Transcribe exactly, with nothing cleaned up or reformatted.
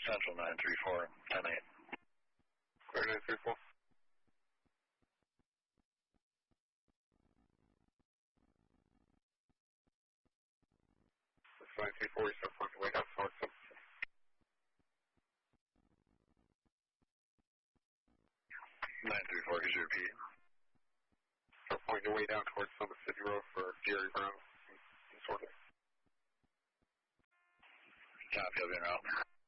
Central nine three four, ten eight. Clear nine three four. That's nine three four, you start pointing way down towards them. nine three four, could you repeat? Start pointing your way down towards Summit City Road for Jerry Brown and sort of. Copy, I'll be en route.